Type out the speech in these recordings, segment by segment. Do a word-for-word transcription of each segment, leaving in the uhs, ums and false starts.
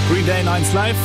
Green Day eins Live.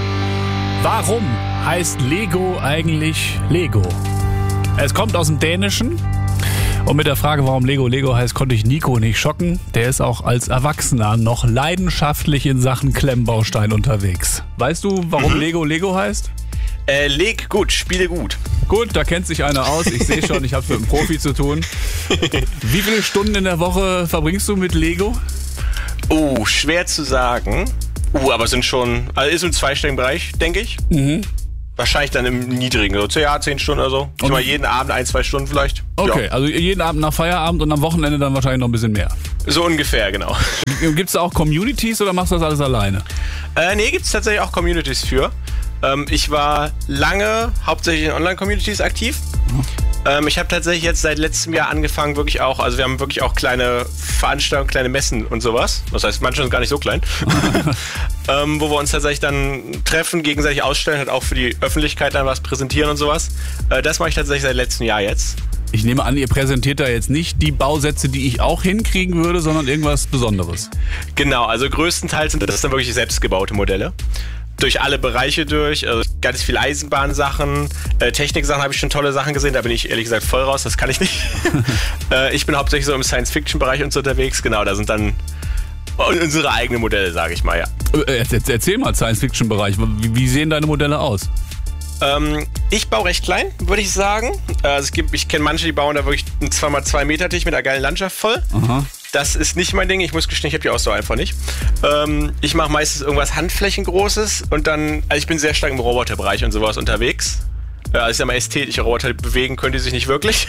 Warum heißt Lego eigentlich Lego? Es kommt aus dem Dänischen. Und mit der Frage, warum Lego Lego heißt, konnte ich Nico nicht schocken. Der ist auch als Erwachsener noch leidenschaftlich in Sachen Klemmbaustein unterwegs. Weißt du, warum mhm. Lego Lego heißt? Äh, leg gut, spiele gut. Gut, da kennt sich einer aus. Ich sehe schon, ich habe mit einem Profi zu tun. Wie viele Stunden in der Woche verbringst du mit Lego? Oh, schwer zu sagen. Uh, aber es sind schon, also ist im zweistelligen Bereich, denke ich. Mhm. Wahrscheinlich dann im niedrigen, so ja, zehn Stunden oder so. Ich mal jeden Abend ein, zwei Stunden vielleicht. Okay, ja. Also jeden Abend nach Feierabend und am Wochenende dann wahrscheinlich noch ein bisschen mehr. So ungefähr, genau. Gibt es da auch Communities oder machst du das alles alleine? Äh, nee, gibt es tatsächlich auch Communities für. Ähm, ich war lange hauptsächlich in Online-Communities aktiv. Mhm. Ähm, ich habe tatsächlich jetzt seit letztem Jahr angefangen, wirklich auch, also wir haben wirklich auch kleine Veranstaltungen, kleine Messen und sowas. Das heißt, manche sind gar nicht so klein. ähm, wo wir uns tatsächlich dann treffen, gegenseitig ausstellen, halt auch für die Öffentlichkeit dann was präsentieren und sowas. Äh, das mache ich tatsächlich seit letztem Jahr jetzt. Ich nehme an, ihr präsentiert da jetzt nicht die Bausätze, die ich auch hinkriegen würde, sondern irgendwas Besonderes. Genau, also größtenteils sind das dann wirklich selbstgebaute Modelle. Durch alle Bereiche durch, also ganz viel Eisenbahnsachen, äh, Techniksachen habe ich schon tolle Sachen gesehen, da bin ich ehrlich gesagt voll raus, das kann ich nicht. äh, ich bin hauptsächlich so im Science-Fiction-Bereich und so unterwegs, genau, da sind dann unsere eigenen Modelle, sage ich mal, ja. Äh, erzähl mal Science-Fiction-Bereich, wie, wie sehen deine Modelle aus? Ähm, ich baue recht klein, würde ich sagen. Also es gibt, ich kenne manche, die bauen da wirklich einen zwei mal zwei Meter Tisch mit einer geilen Landschaft voll. Aha. Das ist nicht mein Ding, ich muss gestehen, ich habe die Ausdauer einfach nicht. Ähm, ich mache meistens irgendwas Handflächengroßes und dann, also ich bin sehr stark im Roboterbereich und sowas unterwegs. Also ich sag mal, ästhetische Roboter bewegen können die sich nicht wirklich.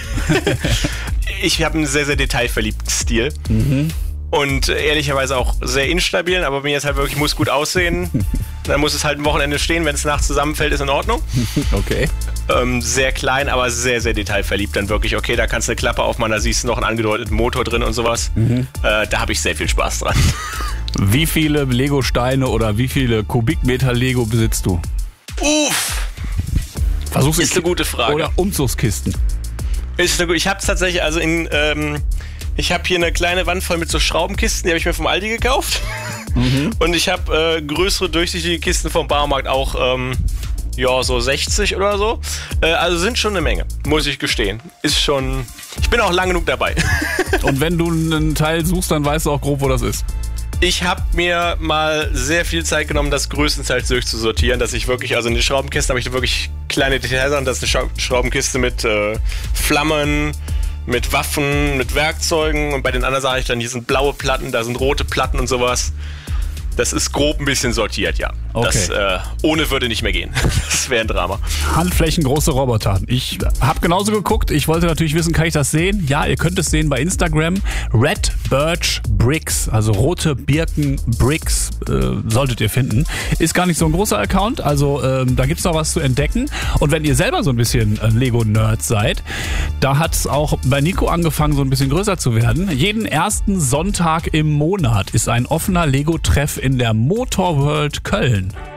Ich habe einen sehr, sehr detailverliebten Stil. Mhm. Und ehrlicherweise auch sehr instabil, aber mir jetzt halt wirklich muss gut aussehen. Dann muss es halt ein Wochenende stehen, wenn es nachts zusammenfällt, ist in Ordnung. Okay. Ähm, sehr klein, aber sehr, sehr detailverliebt. Dann wirklich, okay, da kannst du eine Klappe aufmachen, da siehst du noch einen angedeuteten Motor drin und sowas. Mhm. Äh, da habe ich sehr viel Spaß dran. Wie viele Lego-Steine oder wie viele Kubikmeter Lego besitzt du? Uff! Versuch's ist eine gute Frage. Oder Umzugskisten? Ist eine, ich habe es tatsächlich, also in... Ähm, Ich habe hier eine kleine Wand voll mit so Schraubenkisten, die habe ich mir vom Aldi gekauft. Mhm. Und ich habe äh, größere, durchsichtige Kisten vom Baumarkt, auch ähm, ja, so sechzig oder so. Äh, also sind schon eine Menge, muss ich gestehen. Ist schon... Ich bin auch lang genug dabei. Und wenn du einen Teil suchst, dann weißt du auch grob, wo das ist. Ich habe mir mal sehr viel Zeit genommen, das größtenteils durchzusortieren, dass ich wirklich, also in den Schraubenkisten habe ich da wirklich kleine Details an. Das ist eine Schraubenkiste mit äh, Flammen, mit Waffen, mit Werkzeugen und bei den anderen sage ich dann, hier sind blaue Platten, da sind rote Platten und sowas. Das ist grob ein bisschen sortiert, ja. Okay. Das äh, ohne würde nicht mehr gehen. Das wäre ein Drama. Handflächengroße Roboter. Ich habe genauso geguckt. Ich wollte natürlich wissen, kann ich das sehen? Ja, ihr könnt es sehen bei Instagram. Red Birch Bricks, also rote Birken Bricks, äh, solltet ihr finden. Ist gar nicht so ein großer Account, also ähm, da gibt's noch was zu entdecken. Und wenn ihr selber so ein bisschen äh, Lego-Nerd seid, da hat's auch bei Nico angefangen, so ein bisschen größer zu werden. Jeden ersten Sonntag im Monat ist ein offener Lego-Treff in der Motor World Köln.